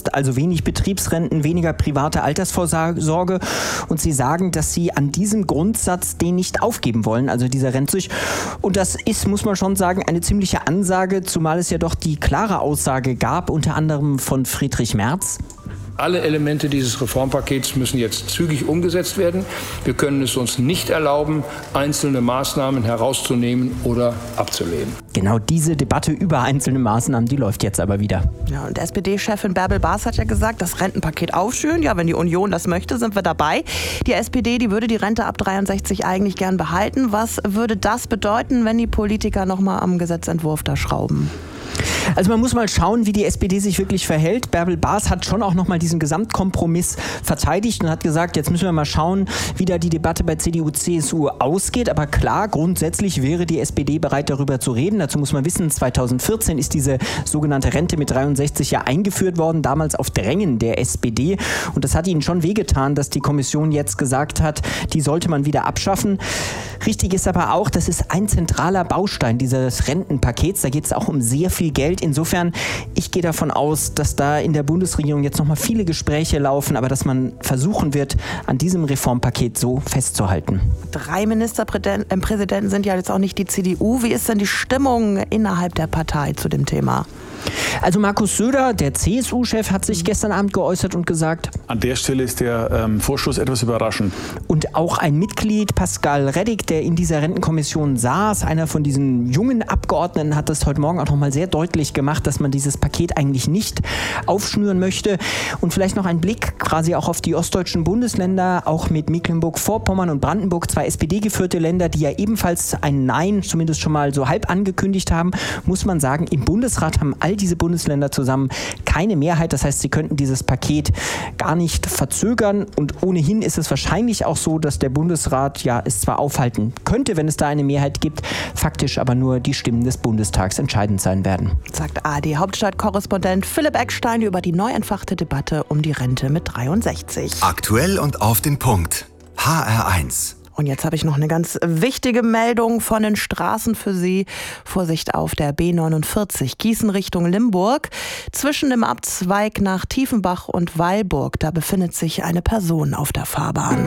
Verlust, also wenig Betriebsrenten, weniger private Altersvorsorge. Und sie sagen, dass sie an diesem Grundsatz den nicht aufgeben wollen, also dieser Rendsüch. Und das ist, muss man schon sagen, eine ziemliche Ansage, zumal es ja doch die klare Aussage gab, unter anderem von Friedrich Merz. Alle Elemente dieses Reformpakets müssen jetzt zügig umgesetzt werden. Wir können es uns nicht erlauben, einzelne Maßnahmen herauszunehmen oder abzulehnen. Genau diese Debatte über einzelne Maßnahmen, die läuft jetzt aber wieder. Ja, und SPD-Chefin Bärbel Baas hat ja gesagt, das Rentenpaket aufschüren. Ja, wenn die Union das möchte, sind wir dabei. Die SPD, die würde die Rente ab 63 eigentlich gern behalten. Was würde das bedeuten, wenn die Politiker nochmal am Gesetzentwurf da schrauben? Also man muss mal schauen, wie die SPD sich wirklich verhält. Bärbel Baas hat schon auch nochmal diesen Gesamtkompromiss verteidigt und hat gesagt, jetzt müssen wir mal schauen, wie da die Debatte bei CDU, CSU ausgeht. Aber klar, grundsätzlich wäre die SPD bereit, darüber zu reden. Dazu muss man wissen, 2014 ist diese sogenannte Rente mit 63 ja eingeführt worden, damals auf Drängen der SPD. Und das hat ihnen schon wehgetan, dass die Kommission jetzt gesagt hat, die sollte man wieder abschaffen. Richtig ist aber auch, das ist ein zentraler Baustein dieses Rentenpakets. Da geht es auch um sehr viel Geld. Insofern, ich gehe davon aus, dass da in der Bundesregierung jetzt nochmal viele Gespräche laufen, aber dass man versuchen wird, an diesem Reformpaket so festzuhalten. 3 Ministerpräsidenten sind ja jetzt auch nicht die CDU. Wie ist denn die Stimmung innerhalb der Partei zu dem Thema? Also Markus Söder, der CSU-Chef, hat sich gestern Abend geäußert und gesagt: An der Stelle ist der Vorstoß etwas überraschend. Und auch ein Mitglied, Pascal Reddick, der in dieser Rentenkommission saß, einer von diesen jungen Abgeordneten, hat das heute Morgen auch nochmal sehr deutlich gemacht, dass man dieses Paket eigentlich nicht aufschnüren möchte. Und vielleicht noch ein Blick quasi auch auf die ostdeutschen Bundesländer, auch mit Mecklenburg-Vorpommern und Brandenburg, 2 SPD-geführte Länder, die ja ebenfalls ein Nein zumindest schon mal so halb angekündigt haben, muss man sagen, im Bundesrat haben all diese Bundesländer zusammen keine Mehrheit. Das heißt, sie könnten dieses Paket gar nicht verzögern. Und ohnehin ist es wahrscheinlich auch so, dass der Bundesrat ja es zwar aufhalten könnte, wenn es da eine Mehrheit gibt, faktisch aber nur die Stimmen des Bundestags entscheidend sein werden. Sagt ARD-Hauptstadtkorrespondent Philipp Eckstein über die neu entfachte Debatte um die Rente mit 63. Aktuell und auf den Punkt. HR1. Und jetzt habe ich noch eine ganz wichtige Meldung von den Straßen für Sie. Vorsicht auf der B49 Gießen Richtung Limburg. Zwischen dem Abzweig nach Tiefenbach und Weilburg, da befindet sich eine Person auf der Fahrbahn.